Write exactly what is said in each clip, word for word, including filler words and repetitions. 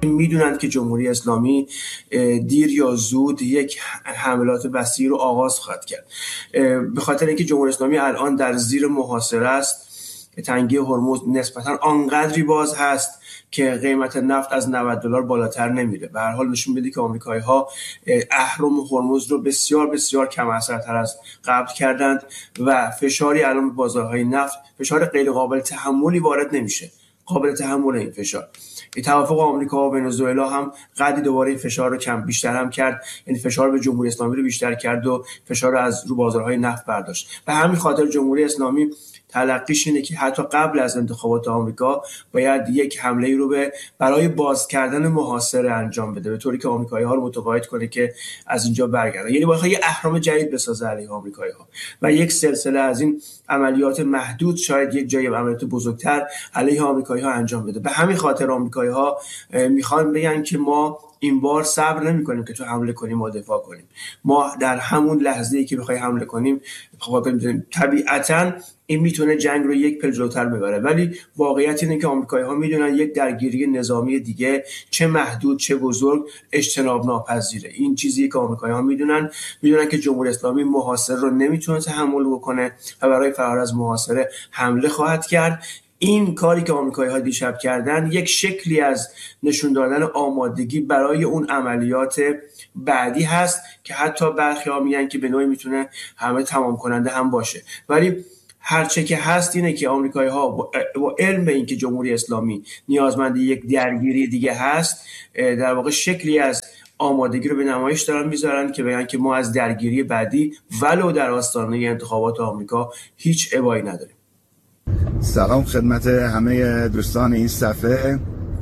میدونند که جمهوری اسلامی دیر یا زود یک حملات وسیع رو آغاز خواهد کرد. به خاطر اینکه جمهوری اسلامی الان در زیر محاصره است، تنگه هرمز نسبتاً آنقدری باز هست که قیمت نفت از نود دلار بالاتر نمیره. به هر حال نشون میده که آمریکایی‌ها اهرم هرمز رو بسیار بسیار کم اثرتر از قبل کردند و فشاری الان به بازارهای نفت، فشار غیر قابل تحملی وارد نمیشه. قابل تحمل این فشار. توافق آمریکا و ونزوئلا هم قدری دوباره این فشار رو کم بیشتر هم کرد، یعنی فشار به جمهوری اسلامی رو بیشتر کرد و فشار رو از رو بازارهای نفت برداشت. به همین خاطر جمهوری اسلامی تلقیش اینه که حتی قبل از انتخابات آمریکا باید یک حمله رو به برای باز کردن محاصره انجام بده، به طوری که آمریکایی‌ها رو متقاعد کنه که از اینجا برگردن. یعنی باید یه اهرم جدید بسازه علیه آمریکایی‌ها و یک سلسله از این عملیات محدود، شاید یک جای عملیات بزرگتر علیه آمریکایی‌ها انجام بده. به همین خاطر آمریکایی‌ها میخوان بگن که ما این بار صبر نمی کنیم که تو حمله کنیم ما دفاع کنیم. ما در همون لحظه‌ای که بخوای حمله کنیم دفاع کنیم. طبیعتاً این میتونه جنگ رو یک پل جلوتر ببره، ولی واقعیت اینه که آمریکایی‌ها میدونن یک درگیری نظامی دیگه چه محدود چه بزرگ اجتناب ناپذیره. این چیزی که آمریکایی‌ها میدونن، میدونن که جمهوری اسلامی محاصره رو نمیتونه تحمل بکنه و برای فرار از محاصره حمله خواهد کرد. این کاری که آمریکایی‌ها دیشب کردن یک شکلی از نشون دادن آمادگی برای اون عملیات بعدی هست که حتی برخی‌ها میگن که به نوعی میتونه همه تمام کننده هم باشه. ولی هرچه که هست اینه که آمریکایی‌ها با علم به این که جمهوری اسلامی نیازمند یک درگیری دیگه هست، در واقع شکلی از آمادگی رو به نمایش دارن میذارن که بگن که ما از درگیری بعدی ولو در آستانه انتخابات آمریکا هیچ ابایی نداریم. سلام خدمت همه دوستان این صفحه.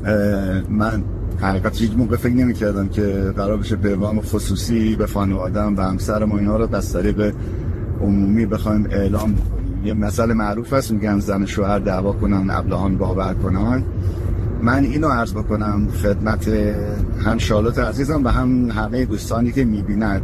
من حقیقت هیچ موقع فکر نمی کردم که قرار بشه پیغام خصوصی به خانواده‌ام و همسرم و اینا رو از طریق عمومی بخوایم اعلام کنیم. یه مسئله معروف هست، میگن زن شوهر دعوا کنن ابلهان باور کنن. من اینو عرض بکنم خدمت هم شالوت عزیزم و هم همه دوستانی که میبینن.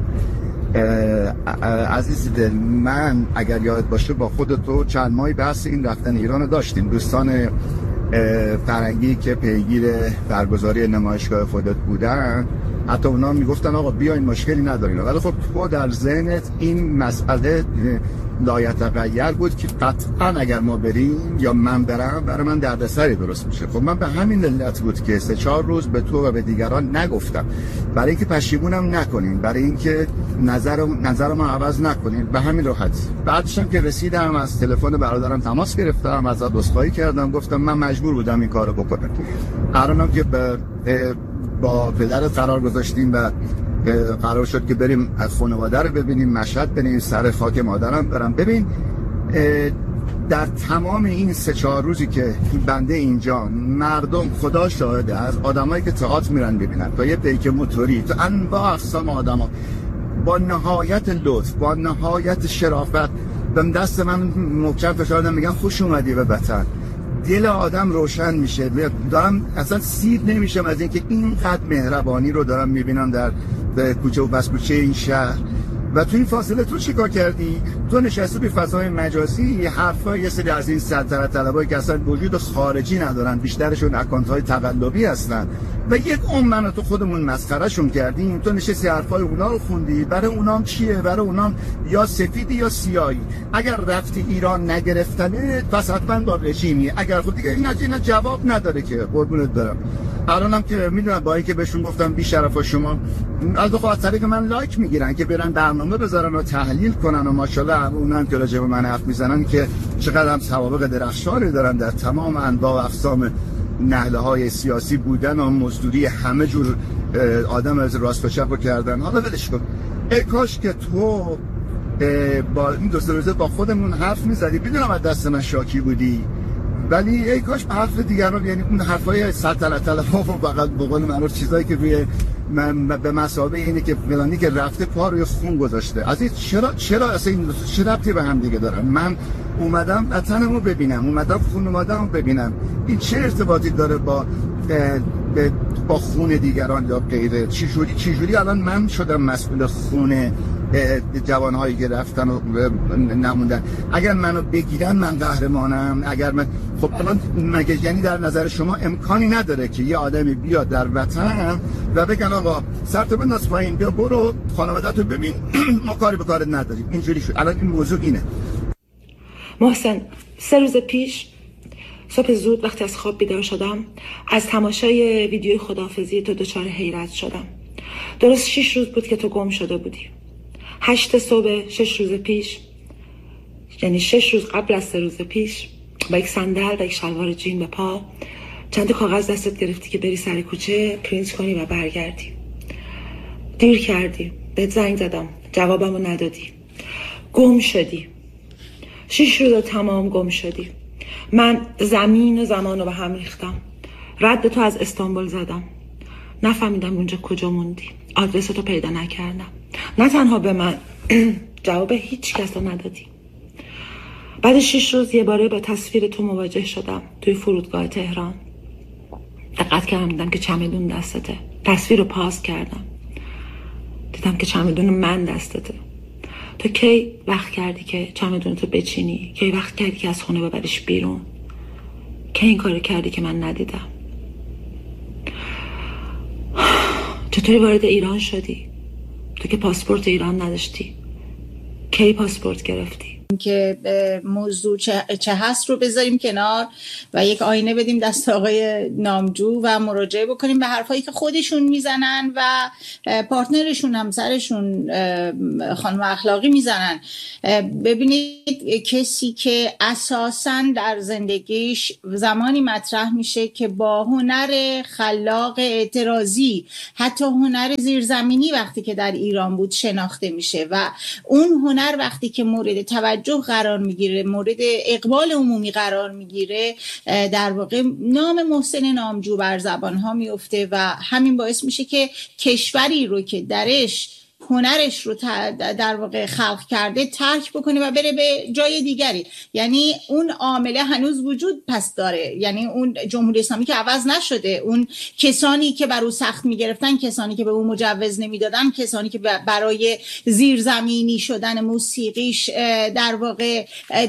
عزیز دل، من اگر یاد باشه با خودتو چند ماهی بحث این رفتن ایران داشتیم. دوستان فرنگی که پیگیر برگزاری نمایشگاه خودت بودن حتی اونا میگفتن آقا بیاین مشکلی ندارین، ولی خب تو در ذهنت این مسئله لایتغیر بود که قطعا اگر ما بریم یا من برم برای من دردسری درست میشه. خب من به همین علت بود که سه چهار روز به تو و به دیگران نگفتم، برای اینکه پشیمونم نکنین، برای اینکه نظرم نظرم عوض نکنین. به همین راحتی. بعدش هم که رسیدم از تلفن برادرم تماس گرفتم، ازش عذرخواهی کردم، گفتم من مجبور بودم این کارو بکنم. الانم که به با پدرت قرار گذاشتیم و قرار شد که بریم از خانواده رو ببینیم، مشهد بریم، سر خاک مادرم برم. ببین در تمام این سه چهار روزی که بنده اینجا، مردم خدا شاهده از آدمایی که تئاتر میرن ببینن تا یه پیک موتوری، تو انواع اقسام آدما با نهایت لطف، با نهایت شرافت به دست من محکم فشار دادن، میگن خوش اومدی به وطن. دل آدم روشن میشه. دارم اصلا سیر نمیشم از اینکه اینقدر مهربانی رو دارم میبینم در کوچه و بس کوچه این شهر. و تو این فاصله تو چیکار کردی؟ تو نشستی به فضای مجازی یه حرفای یه سری از این سلطنت طلبایی که اصلا وجود خارجی ندارن، بیشترشون اکانت های تقلبی هستن و یک عمر من تو خودمون مسخرهشون کردیم. تو نشستی حرفای اونا رو خوندی. برای اونام چیه؟ برای اونام یا سفیدی یا سیاهی. اگر رفتی ایران نگرفتنه پس حتما با رژیمی. اگر خود دیگه اینا اینا جواب نداره که قربونت برم. الانم که میدونم با اینکه بهشون گفتم بی شرفا شما از دو خاطر طریق من لایک میگیرن که برن برنامه بذارن و تحلیل کنن و ماشاءالله اونم که راجع به من حرف میزنن که چقدر هم سوابق درخشانی دارن در تمام انواع و اقسام نهله های سیاسی بودن و مزدوری همه جور آدم از راست و چپ رو کردن. حالا ولش کن. ای کاش که تو با این دو سه روزه با خودمون حرف میزدی. میدونم از دست من شاکی بودی، ولی ای کاش به حرف دیگران، یعنی اون حرفای سلطنت طلب‌ها و فقط به قول معروف چیزایی که روی من به مسابقه اینه که فلانی که رفته پا روی خون گذاشته. از این چرا چرا اصلا این چه ربطی به هم دیگه دارن؟ من اومدم وطنمو ببینم، اومدم خانواده‌مو ببینم. این چه ارتباطی داره با با خون دیگران یا غیره؟ چجوری چجوری الان من شدم مسئول خون جوانهایی که رفتن و نموندن. اگر منو بگیرن من قهرمانم. اگر من خب الان مگه یعنی در نظر شما امکانی نداره که یه آدمی بیاد در وطن و بگن آقا سرتو بنداز پایین، بیا برو خانواده‌تو ببین، ما کاری به کارت نداریم. اینجوری شد. الان این موضوع اینه. محسن، سه روز پیش صبح زود وقتی از خواب بیدار شدم، از تماشای ویدیوی خداحافظی تو دچار حیرت شدم. درست شش روز بود که تو گم شده بودی. هشت صبح شش روز پیش، یعنی شش روز قبل از سه روز پیش، با یک صندل و یک شلوار جین به پا، چند کاغذ دستت گرفتی که بری سر کوچه پرینت کنی و برگردی. دیر کردی، بهت زنگ زدم، جوابمو ندادی، گم شدی. شش روز تمام گم شدی. من زمین و زمان رو به هم ریختم. رد تو از استانبول زدم، نفهمیدم اونجا کجا موندی. آدرس تو پیدا نکردم. نه تنها به من، جواب هیچ کس رو ندادی. بعد شش روز یه باره با تصویر تو مواجه شدم توی فرودگاه تهران. دقت کردم دیدم که چمدون دستته. تصویر رو پاس کردم، دیدم که چمدون من دستته. تو کی وقت کردی که چمدون تو بچینی؟ کی وقت کردی که از خونه ببریش بیرون؟ کی این کارو کردی که من ندیدم؟ چطوری وارد ایران شدی؟ تو که پاسپورت ایران نداشتی. کی پاسپورت گرفتی؟ که موضوع چه هست رو بذاریم کنار و یک آینه بدیم دست آقای نامجو و مراجعه بکنیم به حرفایی که خودشون میزنن و پارتنرشون، همسرشون، خانم اخلاقی میزنن. ببینید، کسی که اساساً در زندگیش زمانی مطرح میشه که با هنر خلاق اعتراضی، حتی هنر زیرزمینی وقتی که در ایران بود شناخته میشه و اون هنر وقتی که مورد توجه قرار میگیره، مورد اقبال عمومی قرار میگیره، در واقع نام محسن نامجو بر زبانها میفته و همین باعث میشه که کشوری رو که درش هنرش رو در واقع خلق کرده ترک بکنه و بره به جای دیگری. یعنی اون عامله هنوز وجود پس داره، یعنی اون جمهوری اسلامی که عوض نشده، اون کسانی که بر او سخت میگرفتن، کسانی که به او مجوز نمیدادن، کسانی که برای زیرزمینی شدن موسیقیش در واقع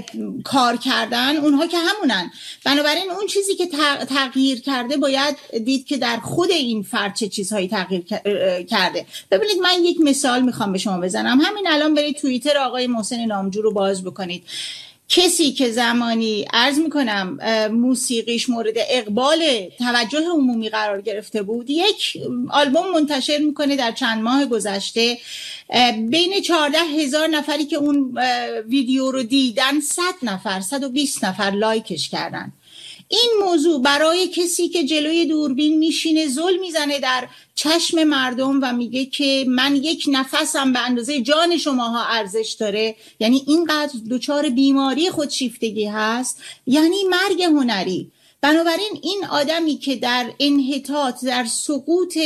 کار کردن، اونها که همونن. بنابراین اون چیزی که تغییر کرده باید دید که در خود این فرد چه چیزهایی تغییر کرده. ببینید، من یک مثال میخوام به شما بزنم. همین الان برید توییتر آقای محسن نامجو رو باز بکنید. کسی که زمانی عرض میکنم موسیقیش مورد اقبال توجه عمومی قرار گرفته بود، یک آلبوم منتشر میکنه در چند ماه گذشته. بین چهارده هزار نفری که اون ویدیو رو دیدن، صد نفر، صد و بیست نفر لایکش کردن. این موضوع برای کسی که جلوی دوربین میشینه زل میزنه در چشم مردم و میگه که من یک نفسم به اندازه جان شماها ارزش داره، یعنی اینقدر دچار بیماری خودشیفتگی هست، یعنی مرگ هنری. بنابراین این آدمی که در انحطاط، در سقوط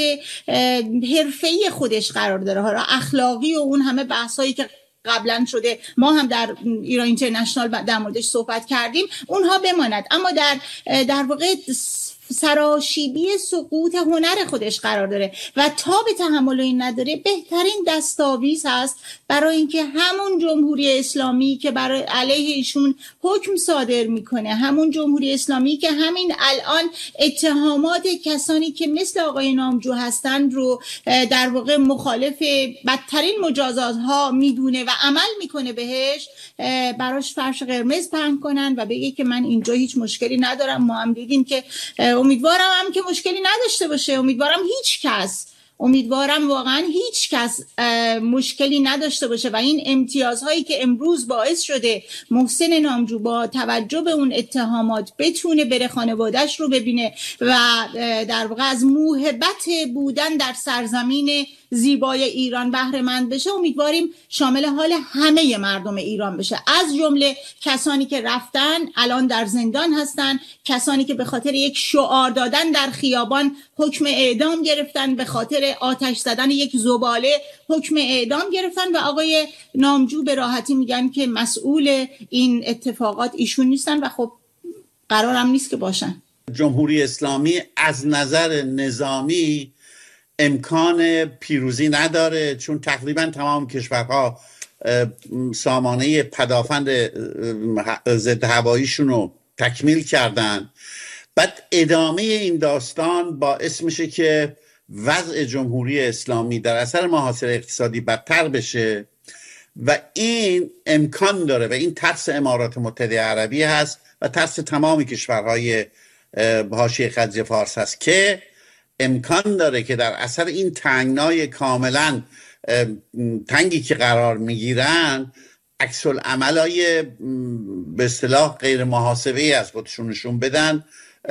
حرفه‌ای خودش قرار داره، حالا اخلاقی و اون همه بحثایی که قبلا شده، ما هم در ایران اینترنشنال در موردش صحبت کردیم، اونها بماند، اما در در واقع سراشیبی سقوط هنر خودش قرار داره و تا به تحمل این نداره. بهترین دستاویز هست برای اینکه همون جمهوری اسلامی که برای علیه ایشون حکم صادر میکنه، همون جمهوری اسلامی که همین الان اتهامات کسانی که مثل آقای نامجو هستند رو در واقع مخالف بدترین مجازات ها میدونه و عمل میکنه بهش، براش فرش قرمز پهن کنن و بگه که من اینجا هیچ مشکلی ندارم. ما هم دیدیم که امیدوارم هم که مشکلی نداشته باشه، امیدوارم هیچ کس امیدوارم واقعا هیچ کس مشکلی نداشته باشه و این امتیازهایی که امروز باعث شده محسن نامجو با توجه به اون اتهامات بتونه بره خانواده‌اش رو ببینه و در واقع از موهبت بودن در سرزمین زیبای ایران بهره مند بشه، امیدواریم شامل حال همه مردم ایران بشه، از جمله کسانی که رفتن الان در زندان هستن، کسانی که به خاطر یک شعار دادن در خیابان حکم اعدام گرفتن، به خاطر آتش زدن یک زباله حکم اعدام گرفتن و آقای نامجو به راحتی میگن که مسئول این اتفاقات ایشون نیستن و خب قرارم نیست که باشن. جمهوری اسلامی از نظر نظامی امکان پیروزی نداره، چون تقریبا تمام کشورها سامانه پدافند ضد هواییشون رو تکمیل کردن. بعد ادامه این داستان باعث میشه که وضع جمهوری اسلامی در اثر محاصره اقتصادی بدتر بشه و این امکان داره و این ترس امارات متحده عربی هست و ترس تمامی کشورهای حاشیه خلیج فارس هست که امکان داره که در اثر این تنگنای کاملا تنگی که قرار میگیرن عکس العملای به اصطلاح غیر محاسبه‌ای از خودشون نشون بدن،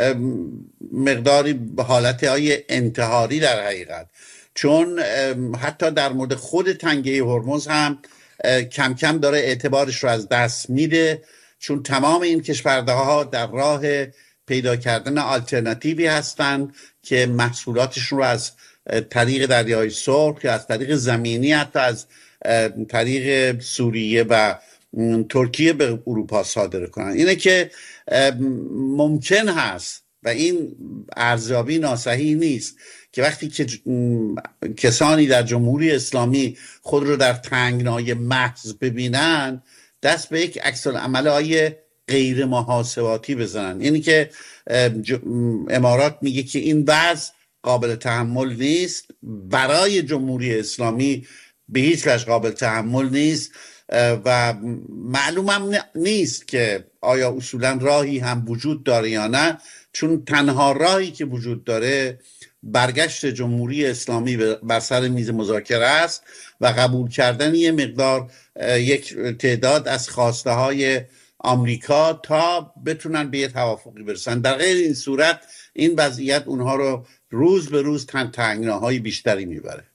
مقداری به حالتهای انتحاری در حقیقت. چون حتی در مورد خود تنگه هرمز هم کم کم داره اعتبارش رو از دست میده، چون تمام این کشورها در راه پیدا کردن آلترناتیوی هستند که محصولاتشون رو از طریق دریای سرخ یا از طریق زمینی، حتی از طریق سوریه و ترکیه به اروپا صادر کنن. اینه که ممکن هست و این ارزیابی ناصحیح نیست که وقتی که کسانی در جمهوری اسلامی خود رو در تنگنای محض ببینن دست به یک عکس العمل‌های غیر محاسباتی بزنن. اینی که امارات میگه که این وضع قابل تحمل نیست، برای جمهوری اسلامی به هیچ وجه قابل تحمل نیست و معلومم نیست که آیا اصولا راهی هم وجود داره یا نه، چون تنها راهی که وجود داره برگشت جمهوری اسلامی بر سر میز مذاکره است و قبول کردن یه مقدار یک تعداد از خواسته های آمریکا تا بتونن به یه توافقی برسن. در غیر این صورت این وضعیت اونها رو روز به روز تنگناهای بیشتری میبره.